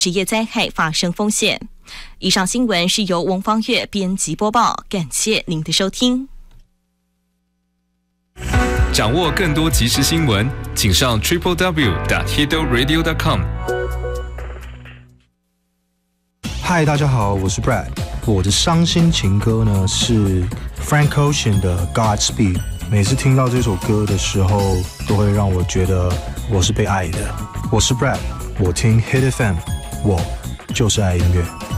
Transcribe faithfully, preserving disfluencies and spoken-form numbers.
职业灾害发生风险。以上新闻是由翁方月编辑播报，感谢您的收听。 掌握更多即时新闻，请上 triple w 点 hito radio 点 com。 嗨，大家好，我是 Brad。我的伤心情歌呢是 Frank Ocean 的 Godspeed。每次听到这首歌的时候，都会让我觉得我是被爱的。我是 Brad， 我听 Hit F M， 我就是爱音乐。